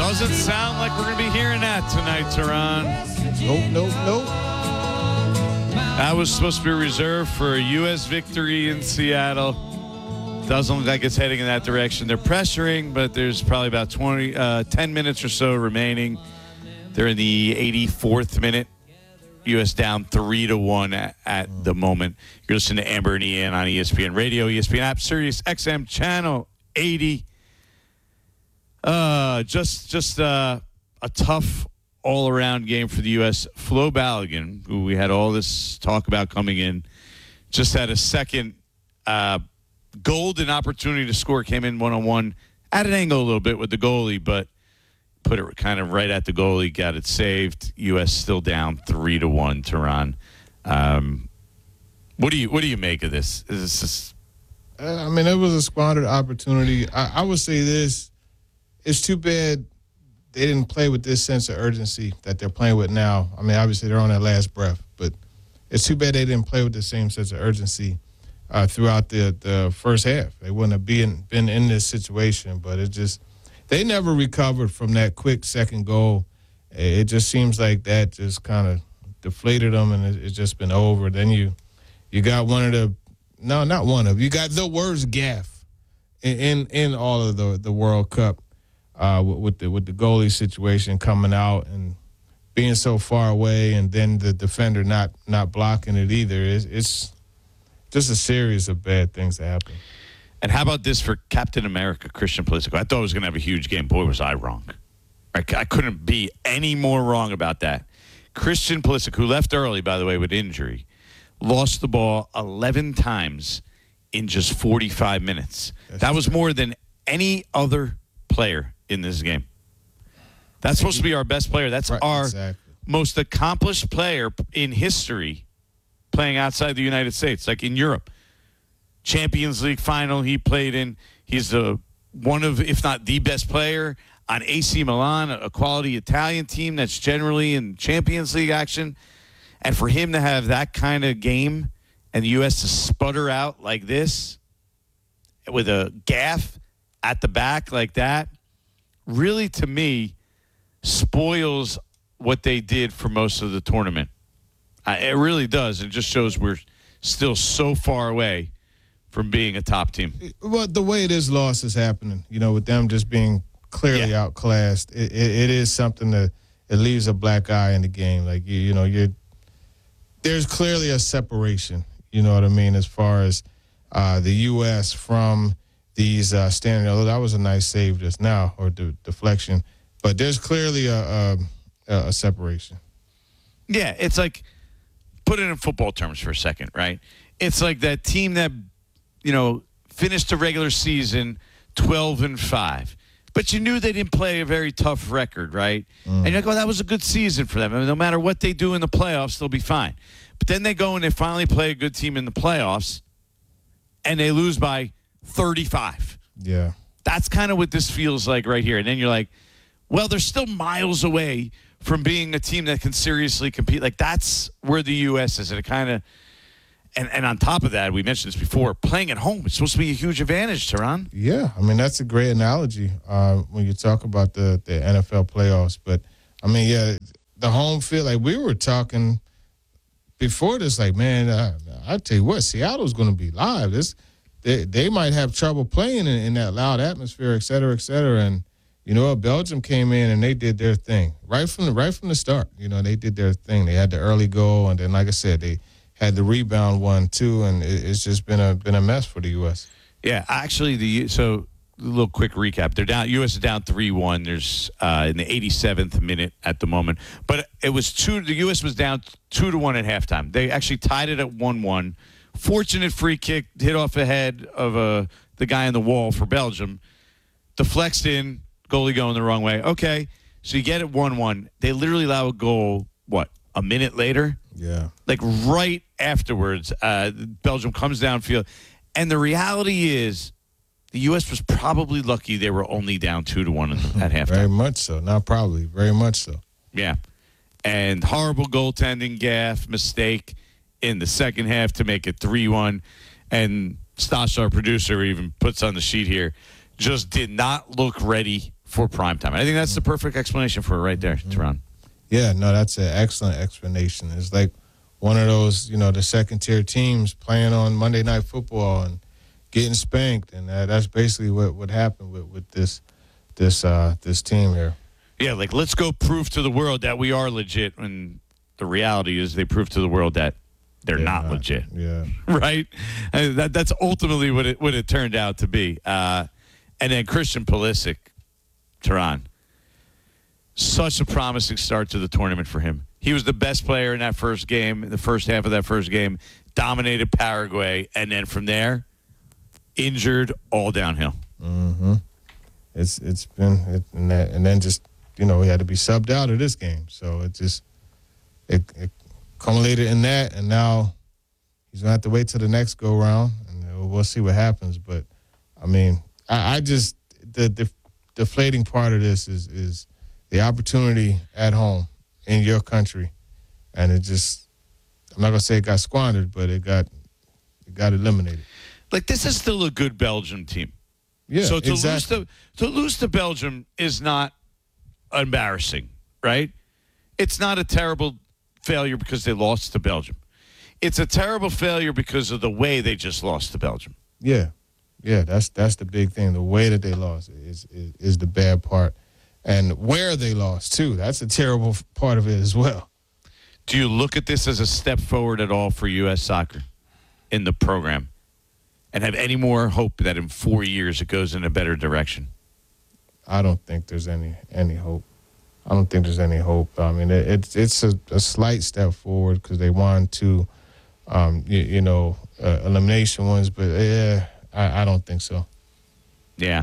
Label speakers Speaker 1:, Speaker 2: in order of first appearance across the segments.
Speaker 1: Doesn't sound like we're going to be hearing that tonight, Tehran.
Speaker 2: Nope.
Speaker 1: That was supposed to be reserved for a U.S. victory in Seattle. Doesn't look like it's heading in that direction. They're pressuring, but there's probably about 10 minutes or so remaining. They're in the 84th minute. U.S. down 3-1 at the moment. You're listening to Amber and Ian on ESPN Radio, ESPN app, Sirius XM channel 80. Just a tough all-around game for the U.S. Flo Balogun, who we had all this talk about coming in, just had a second golden opportunity to score. Came in one-on-one at an angle a little bit with the goalie, but put it kind of right at the goalie, got it saved. U.S. still down 3-1, Tehran. What do you make of this? Is this just...
Speaker 2: I mean, it was a squandered opportunity. I would say this. It's too bad they didn't play with this sense of urgency that they're playing with now. I mean, obviously they're on their last breath, but it's too bad they didn't play with the same sense of urgency throughout the first half. They wouldn't have been in this situation, but it just – they never recovered from that quick second goal. It just seems like that just kind of deflated them, and it's just been over. Then you got one of the – no, not one of – you got the worst gaffe in all of the World Cup with the goalie situation coming out and being so far away, and then the defender not blocking it either. It's just a series of bad things that happen.
Speaker 1: And how about this for Captain America, Christian Pulisic? I thought he was going to have a huge game. Boy, was I wrong. I couldn't be any more wrong about that. Christian Pulisic, who left early, by the way, with injury, lost the ball 11 times in just 45 minutes. That was more than any other player in this game. That's supposed to be our best player. That's our most accomplished player in history playing outside the United States, like in Europe. Champions League final he played in. He's one of, if not the best player on AC Milan, a quality Italian team that's generally in Champions League action. And for him to have that kind of game and the U.S. to sputter out like this with a gaffe at the back like that, really, to me, spoils what they did for most of the tournament. It really does. It just shows we're still so far away from being a top team.
Speaker 2: Well, the way this loss is happening, with them just being clearly outclassed, it is something that it leaves a black eye in the game. Like, there's clearly a separation, you know what I mean, as far as the U.S. from these standing. Although that was a nice save just now, or deflection. But there's clearly a separation.
Speaker 1: Yeah, it's like, put it in football terms for a second, right? It's like that team that finished the regular season 12-5. But you knew they didn't play a very tough record, right? And you're like, that was a good season for them. I mean, no matter what they do in the playoffs, they'll be fine. But then they go and they finally play a good team in the playoffs, and they lose by 35.
Speaker 2: Yeah.
Speaker 1: That's kind of what this feels like right here. And then you're like, well, they're still miles away from being a team that can seriously compete. Like, that's where the U.S. is. And it kind of... And on top of that, we mentioned this before, playing at home is supposed to be a huge advantage, Tehran.
Speaker 2: Yeah, I mean, that's a great analogy when you talk about the NFL playoffs. But, I mean, yeah, the home field, like we were talking before this, like, man, I tell you what, Seattle's going to be live. They might have trouble playing in that loud atmosphere, et cetera, et cetera. And, Belgium came in and they did their thing right from the start. They did their thing. They had the early goal, and then, like I said, they had the rebound one too, and it's just been a mess for the U.S.
Speaker 1: Yeah, actually, so a little quick recap. They're down. U.S. is down 3-1. There's in the 87th minute at the moment, but it was the U.S. was down 2-1 at halftime. They actually tied it at 1-1. Fortunate free kick hit off the head of the guy on the wall for Belgium. Deflects in, goalie going the wrong way. Okay, so you get it 1-1. They literally allow a goal. What? A minute later?
Speaker 2: Yeah.
Speaker 1: Like right afterwards, Belgium comes downfield. And the reality is the U.S. was probably lucky they were only down 2-1 at halftime.
Speaker 2: Very much so. Not probably. Very much so.
Speaker 1: Yeah. And horrible goaltending gaffe, mistake in the second half to make it 3-1. And Stash, our producer, even puts on the sheet here, just did not look ready for primetime. I think that's the perfect explanation for it right there, Teron.
Speaker 2: Yeah, no, that's an excellent explanation. It's like one of those, the second-tier teams playing on Monday Night Football and getting spanked, and that's basically what happened with this team here.
Speaker 1: Yeah, like let's go prove to the world that we are legit, and the reality is they prove to the world that they're not legit.
Speaker 2: Yeah,
Speaker 1: right. That's ultimately what it turned out to be. And then Christian Pulisic, Teron, such a promising start to the tournament for him. He was the best player in that first game, the first half of that first game, dominated Paraguay, and then from there, injured, all downhill.
Speaker 2: Mm-hmm. It's been and then just he had to be subbed out of this game, so it culminated in that, and now he's gonna have to wait till the next go round, and we'll see what happens. But I mean, I just the deflating part of this is the opportunity at home in your country, and it just I'm not gonna say it got squandered, but it got eliminated.
Speaker 1: Like this is still a good Belgium team.
Speaker 2: Yeah,
Speaker 1: so
Speaker 2: exactly.
Speaker 1: to lose to Belgium is not embarrassing, right? It's not a terrible failure because they lost to Belgium. It's a terrible failure because of the way they just lost to Belgium.
Speaker 2: Yeah, that's the big thing. The way that they lost is the bad part, and where they lost too. That's a terrible part of it as well.
Speaker 1: Do you look at this as a step forward at all for U.S. soccer in the program? And have any more hope that in 4 years it goes in a better direction?
Speaker 2: I don't think there's any hope. I don't think there's any hope. I mean, it's a slight step forward because they won two, elimination ones, but I don't think so.
Speaker 1: Yeah.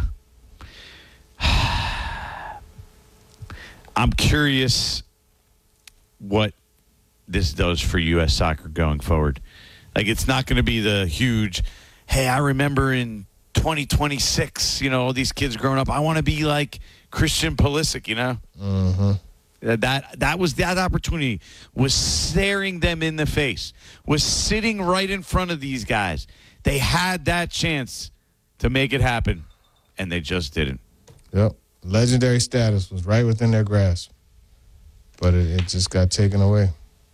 Speaker 1: I'm curious what this does for U.S. soccer going forward. Like, it's not going to be the huge, hey, I remember in 2026, all these kids growing up, I want to be like Christian Pulisic,
Speaker 2: Mm-hmm.
Speaker 1: That opportunity was staring them in the face, was sitting right in front of these guys. They had that chance to make it happen, and they just didn't.
Speaker 2: Yep. Legendary status was right within their grasp, but it just got taken away.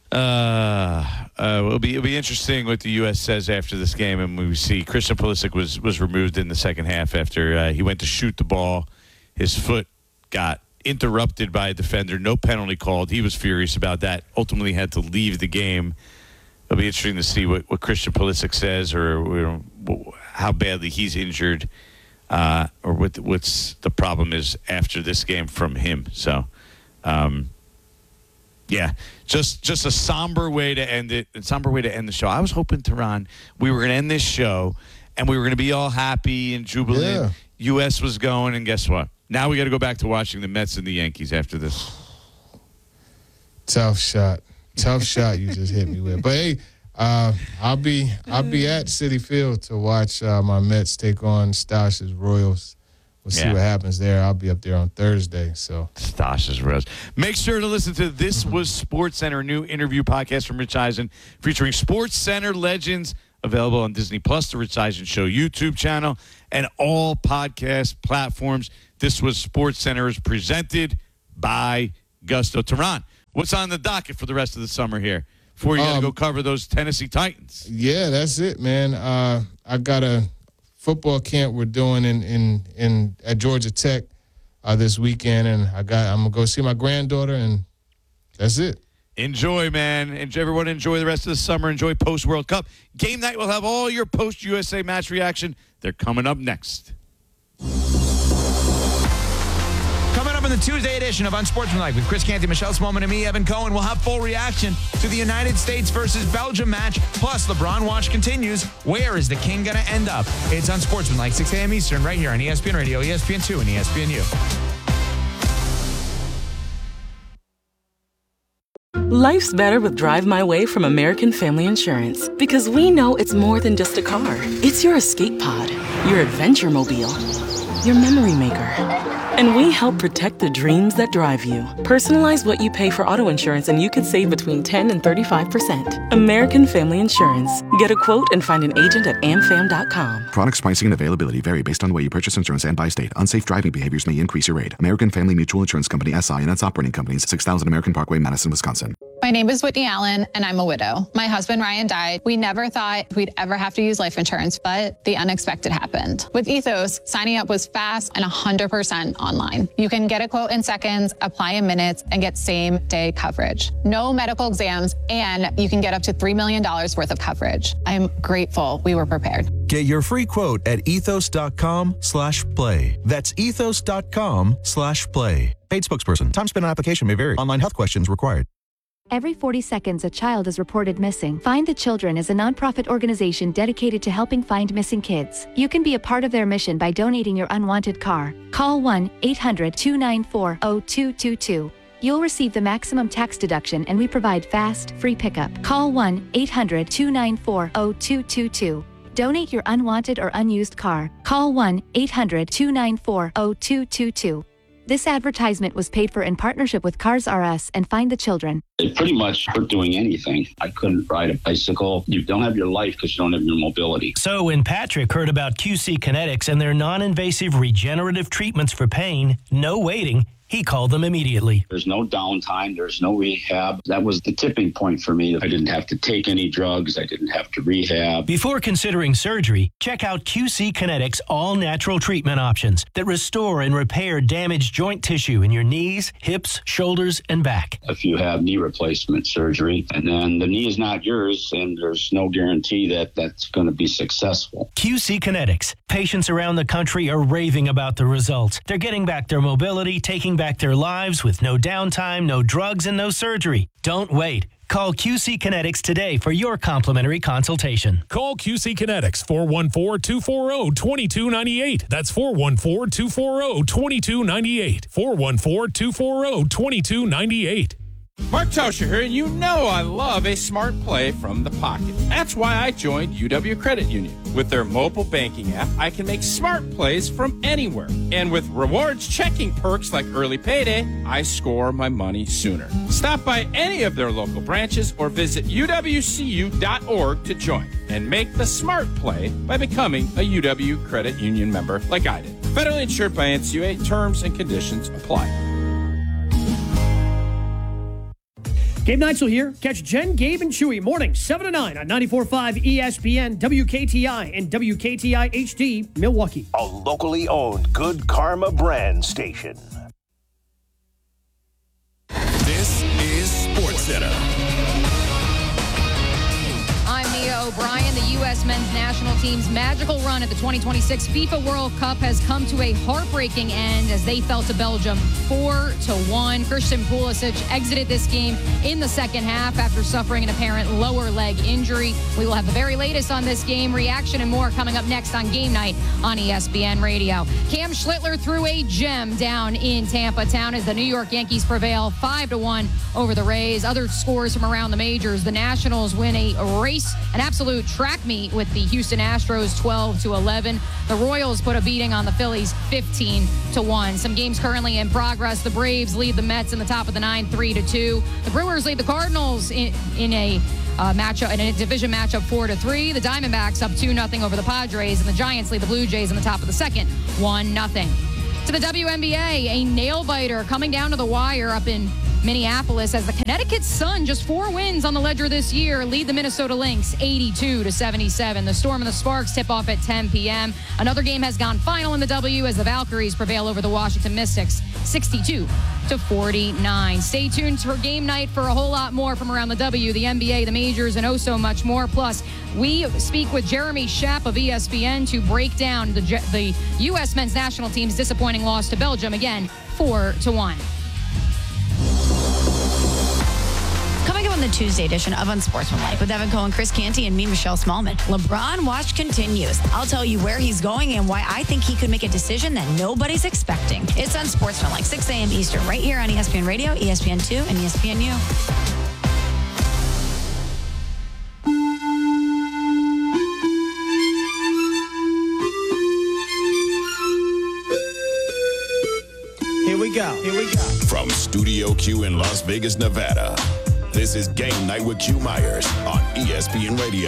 Speaker 1: It'll be interesting what the U.S. says after this game, and we see Christian Pulisic was removed in the second half after he went to shoot the ball. His foot got interrupted by a defender. No penalty called. He was furious about that. Ultimately had to leave the game. It'll be interesting to see what Christian Pulisic says, or how badly he's injured, or what's the problem is after this game from him. So, yeah, just a somber way to end it. A somber way to end the show. I was hoping, Teron, we were going to end this show, and we were going to be all happy and jubilant.
Speaker 2: Yeah.
Speaker 1: U.S. was going, and guess what? Now we got to go back to watching the Mets and the Yankees after this.
Speaker 2: Tough shot you just hit me with. But hey, I'll be at Citi Field to watch my Mets take on Stash's Royals. We'll see what happens there. I'll be up there on Thursday. So
Speaker 1: Stash's Royals. Make sure to listen to This Was Sports Center, a new interview podcast from Rich Eisen featuring Sports Center legends, available on Disney Plus, the Rich Eisen Show YouTube channel, and all podcast platforms. This Was Sports Center is presented by Gusto. Teron, what's on the docket for the rest of the summer here before you got to go cover those Tennessee Titans?
Speaker 2: Yeah, that's it, man. I got a football camp we're doing in at Georgia Tech this weekend, and I'm gonna go see my granddaughter, and that's it.
Speaker 1: Enjoy, man. Everyone enjoy the rest of the summer. Enjoy post-World Cup. Game night will have all your post-USA match reaction. They're coming up next.
Speaker 3: Coming up in the Tuesday edition of Unsportsmanlike with Chris Canty, Michelle Smallman, and me, Evan Cohen, we'll have full reaction to the United States versus Belgium match. Plus, LeBron watch continues. Where is the king going to end up? It's Unsportsmanlike, 6 a.m. Eastern, right here on ESPN Radio, ESPN2, and ESPNU.
Speaker 4: Life's better with Drive My Way from American Family Insurance, because we know it's more than just a car. It's your escape pod, your adventure mobile. your memory maker. And we help protect the dreams that drive you. Personalize what you pay for auto insurance and you could save between 10 and 35%. American Family Insurance. Get a quote and find an agent at amfam.com.
Speaker 5: Products, pricing, and availability vary based on the way you purchase insurance and by state. Unsafe driving behaviors may increase your rate. American Family Mutual Insurance Company, SI, and its operating companies, 6000 American Parkway, Madison, Wisconsin.
Speaker 6: My name is Whitney Allen, and I'm a widow. My husband, Ryan, died. We never thought we'd ever have to use life insurance, but the unexpected happened. With Ethos, signing up was fast and 100% online. You can get a quote in seconds, apply in minutes, and get same-day coverage. No medical exams, and you can get up to $3 million worth of coverage. I'm grateful we were prepared.
Speaker 7: Get your free quote at ethos.com/play. That's ethos.com/play. Paid spokesperson. Time spent on application may vary. Online health questions required.
Speaker 8: Every 40 seconds, a child is reported missing. Find the Children is a nonprofit organization dedicated to helping find missing kids. You can be a part of their mission by donating your unwanted car. Call 1-800-294-0222. You'll receive the maximum tax deduction, and we provide fast, free pickup. Call 1-800-294-0222. Donate your unwanted or unused car. Call 1-800-294-0222. This advertisement was paid for in partnership with Cars R Us and Find the Children.
Speaker 9: It pretty much hurt doing anything. I couldn't ride a bicycle. You don't have your life because you don't have your mobility.
Speaker 10: So when Patrick heard about QC Kinetics and their non-invasive regenerative treatments for pain, no waiting, he called them immediately.
Speaker 9: There's no downtime. There's no rehab. That was the tipping point for me. I didn't have to take any drugs. I didn't have to rehab.
Speaker 10: Before considering surgery, check out QC Kinetics all-natural treatment options that restore and repair damaged joint tissue in your knees, hips, shoulders, and back.
Speaker 9: If you have knee replacement surgery, and then the knee is not yours, and there's no guarantee that that's going to be successful.
Speaker 10: QC Kinetics. Patients around the country are raving about the results. They're getting back their mobility, taking back their lives with no downtime, no drugs, and no surgery. Don't wait. Call QC Kinetics today for your complimentary consultation.
Speaker 11: Call QC Kinetics, 414-240-2298. That's 414-240-2298. 414-240-2298.
Speaker 12: Mark Tosher here, and you know I love a smart play from the pocket. That's why I joined UW Credit Union. With their mobile banking app, I can make smart plays from anywhere. And with rewards checking perks like early payday, I score my money sooner. Stop by any of their local branches or visit uwcu.org to join and make the smart play by becoming a UW Credit Union member like I did. Federally insured by NCUA. Terms and conditions apply.
Speaker 13: Gabe Neitzel here. Catch Jen, Gabe, and Chewy mornings 7 to 9 on 94.5 ESPN, WKTI, and WKTI HD, Milwaukee.
Speaker 14: A locally owned Good Karma brand station.
Speaker 15: This is SportsCenter.
Speaker 16: I'm Mia O'Brien. The U.S. men's national team's magical run at the 2026 FIFA World Cup has come to a heartbreaking end as they fell to Belgium 4-1. Christian Pulisic exited this game in the second half after suffering an apparent lower leg injury. We will have the very latest on this game, reaction, and more coming up next on Game Night on ESPN Radio. Cam Schlittler threw a gem down in Tampa Town as the New York Yankees prevail 5-1 over the Rays. Other scores from around the majors: the Nationals win an absolute track meet with the Houston Astros 12-11. The Royals put a beating on the Phillies 15-1. Some games currently in progress. The Braves lead the Mets in the top of the 9 3-2. The Brewers lead the Cardinals in a division matchup 4-3. The Diamondbacks up 2-0 over the Padres, and the Giants lead the Blue Jays in the top of the second 1-0. To the WNBA, a nail biter coming down to the wire up in Minneapolis as the Connecticut Sun, just 4 wins on the ledger this year, lead the Minnesota Lynx 82-77. The Storm and the Sparks tip off at 10 p.m. Another game has gone final in the W as the Valkyries prevail over the Washington Mystics 62-49. Stay tuned for Game Night for a whole lot more from around the W, the NBA, the majors, and oh so much more. Plus, we speak with Jeremy Schaap of ESPN to break down the U.S. men's national team's disappointing loss to Belgium, again, 4-1.
Speaker 17: Coming up on the Tuesday edition of Unsportsmanlike with Evan Cohen, Chris Canty, and me, Michelle Smallman. LeBron watch continues. I'll tell you where he's going and why I think he could make a decision that nobody's expecting. It's Unsportsmanlike, 6 a.m. Eastern, right here on ESPN Radio, ESPN2, and ESPNU.
Speaker 15: From Studio Q in Las Vegas, Nevada, this is Game Night with Q Myers on ESPN Radio.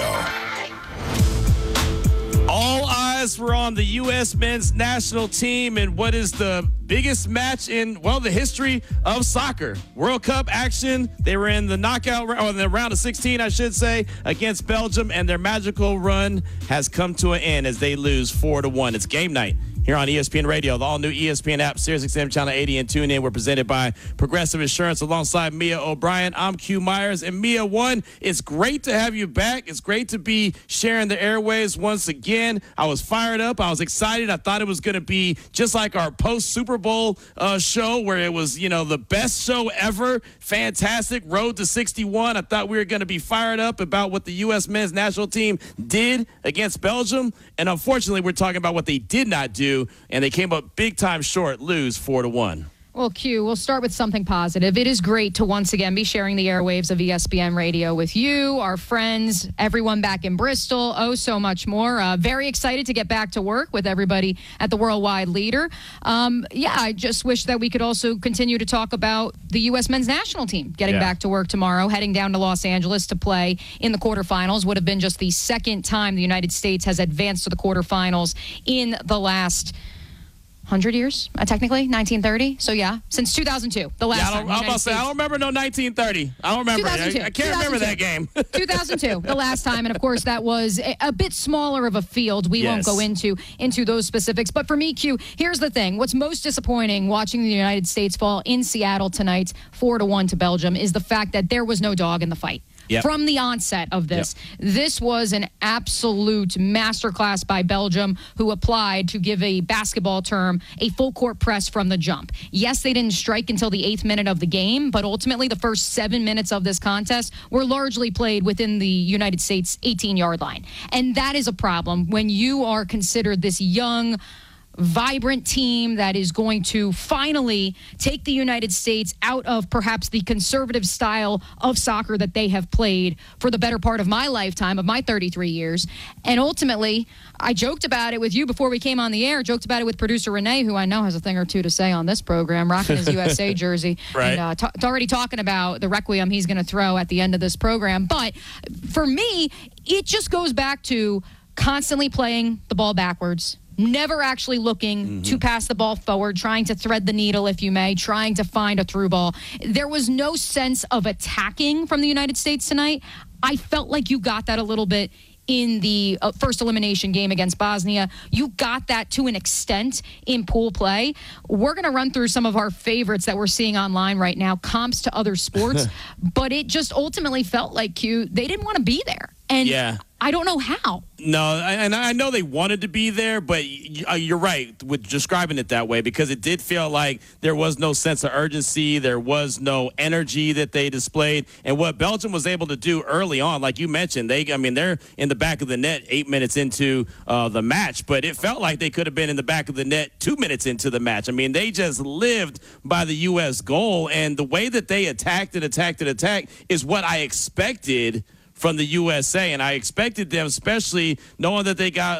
Speaker 12: All eyes were on the U.S. men's national team and what is the biggest match in, well, the history of soccer. World Cup action. They were in the knockout, or the round of 16, I should say, against Belgium, and their magical run has come to an end as they lose 4-1. It's game night here on ESPN Radio. The all-new ESPN app, SiriusXM Channel 80, and TuneIn. We're presented by Progressive Insurance alongside Mia O'Brien. I'm Q Myers. And Mia, it's great to have you back. It's great to be sharing the airwaves once again. I was fired up. I was excited. I thought it was going to be just like our post-Super Bowl show where it was, the best show ever. Fantastic. Road to 61. I thought we were going to be fired up about what the U.S. men's national team did against Belgium. And unfortunately, we're talking about what they did not do. And they came up big time short, lose 4-1.
Speaker 16: Well, Q, we'll start with something positive. It is great to once again be sharing the airwaves of ESPN Radio with you, our friends, everyone back in Bristol, so much more. Very excited to get back to work with everybody at the Worldwide Leader. I just wish that we could also continue to talk about the U.S. men's national team getting back to work tomorrow, heading down to Los Angeles to play in the quarterfinals. Would have been just the second time the United States has advanced to the quarterfinals in the last 100 years, technically, 1930. So, since 2002, the last time.
Speaker 12: I don't remember no 1930. I don't remember. I can't remember that game.
Speaker 16: 2002, the last time. And, of course, that was a bit smaller of a field. We won't go into those specifics. But for me, Q, here's the thing. What's most disappointing watching the United States fall in Seattle tonight, 4-1 to Belgium, is the fact that there was no dog in the fight. Yep. From the onset of this. Yep. This was an absolute masterclass by Belgium, who applied, to give a basketball term, a full court press from the jump. Yes, they didn't strike until the 8th minute of the game, but ultimately the first 7 minutes of this contest were largely played within the United States 18-yard line. And that is a problem when you are considered this young, vibrant team that is going to finally take the United States out of perhaps the conservative style of soccer that they have played for the better part of my lifetime, of my 33 years. And ultimately, I joked about it with you before we came on the air, joked about it with producer Renee, who I know has a thing or two to say on this program, rocking his USA jersey.
Speaker 12: Right.
Speaker 16: And already talking about the requiem he's going to throw at the end of this program. But for me, it just goes back to constantly playing the ball backwards, never actually looking to pass the ball forward, trying to thread the needle, if you may, trying to find a through ball. There was no sense of attacking from the United States tonight. I felt like you got that a little bit in the first elimination game against Bosnia. You got that to an extent in pool play. We're going to run through some of our favorites that we're seeing online right now, comps to other sports, but it just ultimately felt like, Q, they didn't want to be there. And I don't know how.
Speaker 12: No, and I know they wanted to be there, but you're right with describing it that way, because it did feel like there was no sense of urgency. There was no energy that they displayed. And what Belgium was able to do early on, like you mentioned, they're in the back of the net 8 minutes into the match, but it felt like they could have been in the back of the net 2 minutes into the match. I mean, they just lived by the U.S. goal, and the way that they attacked is what I expected from the USA, and I expected them, especially knowing that they got,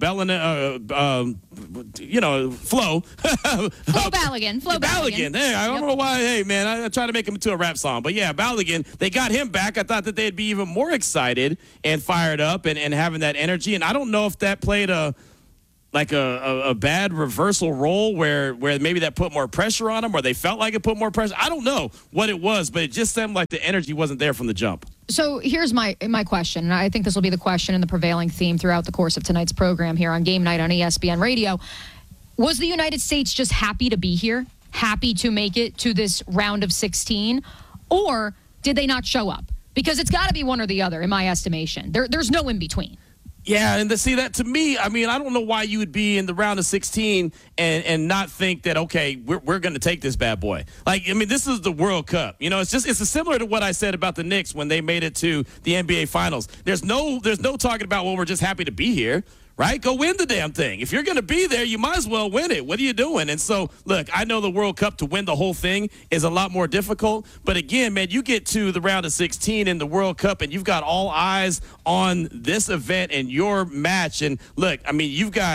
Speaker 12: Flo.
Speaker 16: Flo Balogun.
Speaker 12: Hey, I don't know why. Hey, man, I try to make him into a rap song. But, Balogun, they got him back. I thought that they'd be even more excited and fired up and having that energy. And I don't know if that played a bad reversal role where maybe that put more pressure on them, or they felt like it put more pressure. I don't know what it was, but it just seemed like the energy wasn't there from the jump.
Speaker 16: So here's my question, and I think this will be the question and the prevailing theme throughout the course of tonight's program here on Game Night on ESPN Radio. Was the United States just happy to be here, happy to make it to this round of 16, or did they not show up? Because it's got to be one or the other, in my estimation. There's no in between.
Speaker 12: Yeah, and to see that, to me, I mean, I don't know why you would be in the round of 16 and not think that, okay, we're going to take this bad boy. Like, I mean, this is the World Cup. You know, it's similar to what I said about the Knicks when they made it to the NBA Finals. There's no talking about, well, we're just happy to be here. Right? Go win the damn thing. If you're going to be there, you might as well win it. What are you doing? And so, look, I know the World Cup, to win the whole thing is a lot more difficult. But again, man, you get to the round of 16 in the World Cup and you've got all eyes on this event and your match. And look, I mean, you've got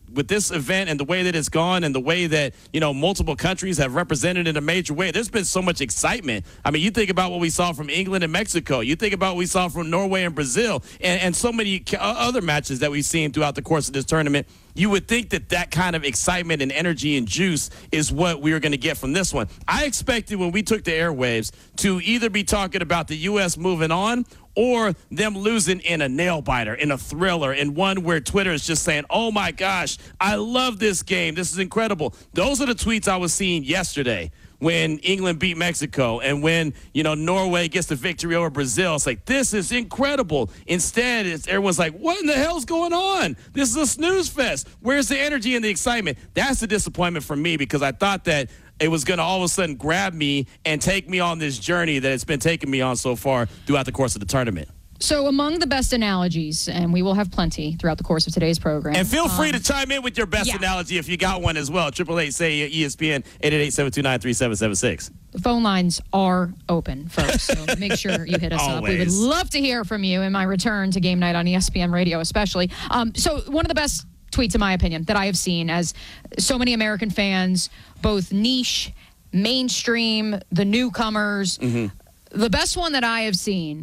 Speaker 18: with this event and the way that it's gone and the way that, multiple countries have represented in a major way, there's been so much excitement. I mean, you think about what we saw from England and Mexico. You think about what we saw from Norway and Brazil and so many other matches that we've seen throughout the course of this tournament. You would think that kind of excitement and energy and juice is what we were going to get from this one. I expected when we took the airwaves to either be talking about the U.S. moving on or them losing in a nail-biter, in a thriller, in one where Twitter is just saying, oh, my gosh, I love this game. This is incredible. Those are the tweets I was seeing yesterday when England beat Mexico and when, Norway gets the victory over Brazil. It's like, this is incredible. Instead, everyone's like, what in the hell's going on? This is a snooze fest. Where's the energy and the excitement? That's the disappointment for me because I thought that it was going to all of a sudden grab me and take me on this journey that it's been taking me on so far throughout the course of the tournament.
Speaker 16: So among the best analogies, and we will have plenty throughout the course of today's program.
Speaker 18: And feel free to chime in with your best analogy if you got one as well. 888-SAY-ESPN, 888-729-3776.
Speaker 16: The phone lines are open, folks, so make sure you hit us up. We would love to hear from you in my return to Game Night on ESPN Radio especially. So one of the best tweets, in my opinion, that I have seen as so many American fans, both niche, mainstream, the newcomers. The best one that I have seen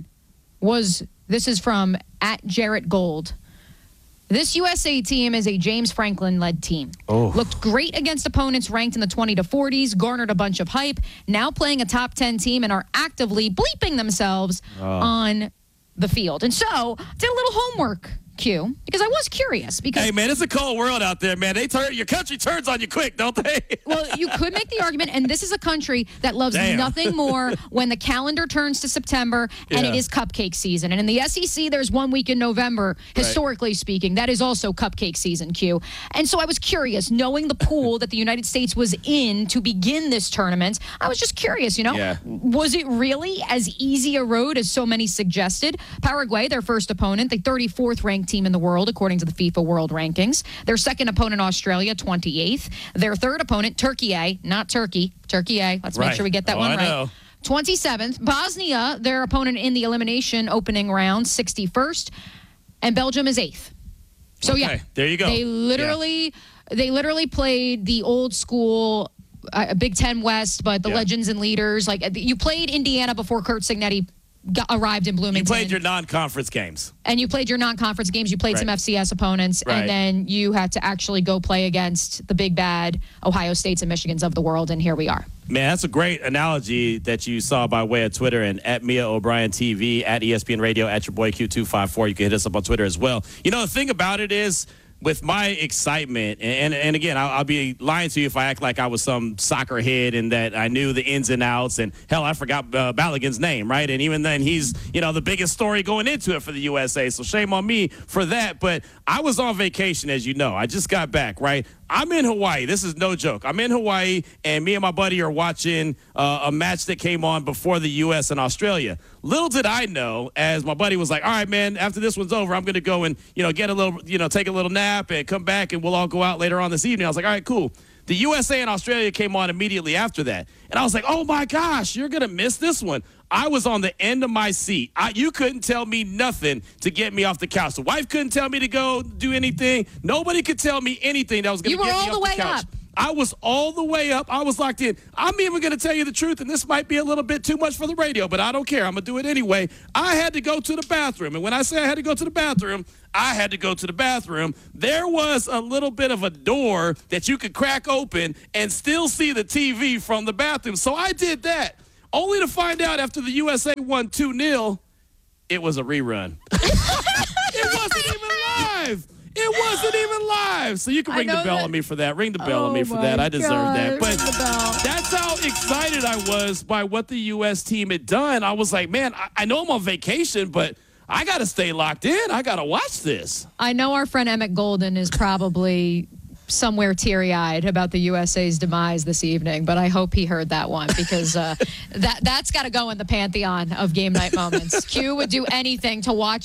Speaker 16: this is from @JarrettGold. This USA team is a James Franklin-led team. Looked great against opponents ranked in the 20 to 40s, garnered a bunch of hype, now playing a top 10 team and are actively bleeping themselves on the field. And so, did a little homework, Q, because I was curious. Because
Speaker 18: hey, man, it's a cold world out there, man. Your country turns on you quick, don't they?
Speaker 16: Well, you could make the argument, and this is a country that loves nothing more when the calendar turns to September and it is cupcake season. And in the SEC, there's 1 week in November, historically speaking. That is also cupcake season, Q. And so I was curious, knowing the pool that the United States was in to begin this tournament, I was just curious, was it really as easy a road as so many suggested? Paraguay, their first opponent, the 34th ranked team in the world, according to the FIFA World Rankings. Their second opponent, Australia, 28th. Their third opponent, Turkey, not Turkey, Turkey. Let's make sure we get that one right. 27th. Bosnia, their opponent in the elimination opening round, 61st. And Belgium is 8th. So,
Speaker 18: there you go.
Speaker 16: They literally played the old school Big Ten West, but the legends and leaders. Like, you played Indiana before Curt Cignetti arrived in Bloomington.
Speaker 18: You played your non-conference games.
Speaker 16: And you played your non-conference games. You played some FCS opponents. And then you had to actually go play against the big bad Ohio States and Michigans of the world. And here we are.
Speaker 18: Man, that's a great analogy that you saw by way of Twitter and @Mia O'Brien TV, @ESPN Radio, @your boy Q254. You can hit us up on Twitter as well. The thing about it is, with my excitement, and again, I'll be lying to you if I act like I was some soccer head and that I knew the ins and outs. And hell, I forgot Balogun's name, right? And even then, he's the biggest story going into it for the USA. So shame on me for that. But I was on vacation, as you know. I just got back, right? I'm in Hawaii. This is no joke. I'm in Hawaii, and me and my buddy are watching a match that came on before the U.S. and Australia. Little did I know, as my buddy was like, all right, man, after this one's over, I'm going to go and, get a little, take a little nap and come back, and we'll all go out later on this evening. I was like, all right, cool. The USA and Australia came on immediately after that. And I was like, oh, my gosh, you're going to miss this one. I was on the end of my seat. You couldn't tell me nothing to get me off the couch. The wife couldn't tell me to go do anything. Nobody could tell me anything that was going to get me off the couch. You were all the way up. I was all the way up. I was locked in. I'm even going to tell you the truth, and this might be a little bit too much for the radio, but I don't care. I'm going to do it anyway. I had to go to the bathroom, and when I say I had to go to the bathroom, I had to go to the bathroom. There was a little bit of a door that you could crack open and still see the TV from the bathroom. So I did that, only to find out after the USA won 2-0, it was a rerun. It wasn't even live. It wasn't even live. So you can ring the bell on me for that. Ring the bell on me for that. I deserve that. But that's how excited I was by what the U.S. team had done. I was like, man, I know I'm on vacation, but I got to stay locked in. I got to watch this.
Speaker 16: I know our friend Emmett Golden is probably somewhere teary-eyed about the USA's demise this evening, but I hope he heard that one because that's got to go in the pantheon of game night moments. Q would do anything to watch